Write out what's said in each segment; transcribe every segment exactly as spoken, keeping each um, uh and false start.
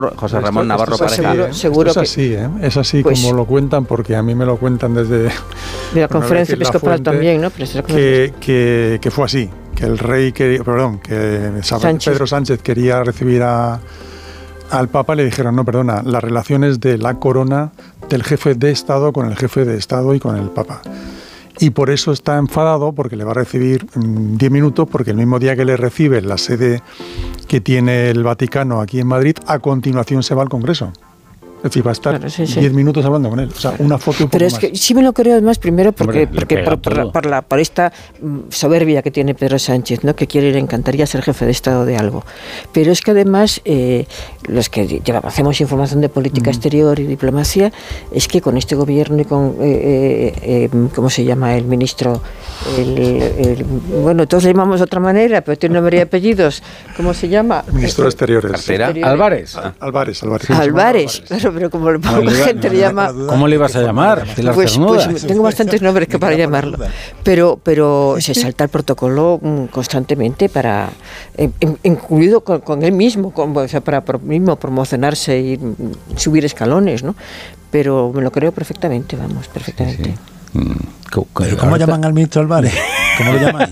José Ramón Navarro esto, esto Pareja. Seguro, seguro esto es así, ¿eh? Es así pues, como lo cuentan, porque a mí me lo cuentan desde... De la conferencia episcopal también, ¿no? Pero que, que, que fue así, que el rey, quería, perdón, que Sánchez. Pedro Sánchez quería recibir a, al Papa, le dijeron, no, perdona, las relaciones de la corona del jefe de Estado con el jefe de Estado y con el Papa. Y por eso está enfadado, porque le va a recibir diez minutos, porque el mismo día que le recibe en la sede que tiene el Vaticano aquí en Madrid, a continuación se va al Congreso. Es decir, va a estar diez claro, sí, sí. minutos hablando con él. O sea, una foto y un poco Pero es más. que sí me lo creo además, primero porque, Hombre, porque por, por, la, por, la, por esta soberbia que tiene Pedro Sánchez, ¿no? Que quiere, le encantaría ser jefe de Estado de algo. Pero es que además, eh, los que llevamos, hacemos información de política mm. exterior y diplomacia, es que con este gobierno y con, eh, eh, ¿cómo se llama el ministro? El, el, bueno, todos le llamamos de otra manera, pero tiene nombre y apellidos. ¿Cómo se llama? El ministro de Exteriores. Exteriores. Álvarez. Ah, Álvarez, Álvarez. Sí, Álvarez, claro, pero como la gente le llama... ¿Cómo le ibas a llamar? Pues, pues tengo bastantes nombres que para llamarlo. Pero, pero se salta el protocolo constantemente para, incluido con, con él mismo, con, o sea, para por mismo promocionarse y subir escalones, ¿no? Pero me lo creo perfectamente, vamos, perfectamente. Sí, sí. ¿Pero cómo llaman al ministro Álvarez? ¿Cómo lo llamáis?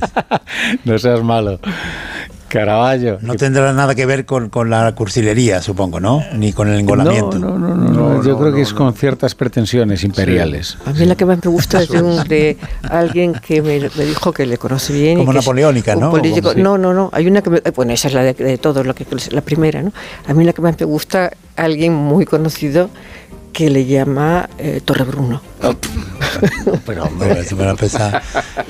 No seas malo. Caravaggio. No tendrá nada que ver con, con la cursilería, supongo, ¿no? Ni con el engolamiento. No, no, no, no, no, no yo no, creo no, que es no. con ciertas pretensiones imperiales. Sí. A mí la que más me gusta es de, un, de alguien que me, me dijo que le conoce bien. Como y que napoleónica, es ¿no? Político. Sí. No, no, no. Hay una que me, bueno, esa es la de, de todos, lo que, la primera, ¿no? A mí la que más me gusta, alguien muy conocido que le llama eh, Torrebruno. Oh. Pero hombre, si me lo pesa.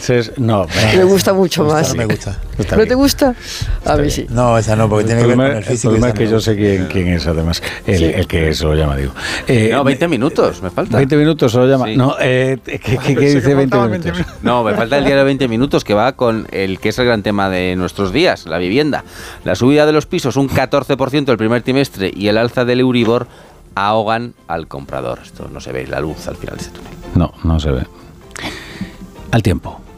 No, me gusta mucho me gusta, más. No me gusta. ¿No te gusta? A mí sí. No, esa no, porque el tiene problema, que ver con el físico. El problema es que yo sé quién, quién es, además. El, sí. el que se lo llama, digo. Eh, no, veinte minutos, me falta. veinte minutos se lo llama. Sí. No, eh, ¿qué, qué, qué dice veinte minutos? No, me falta el diario de veinte minutos, que va con el que es el gran tema de nuestros días, la vivienda. La subida de los pisos, un catorce por ciento el primer trimestre, y el alza del Euribor ahogan al comprador. Esto no se ve la luz al final de este túnel. No, no se ve. Al tiempo.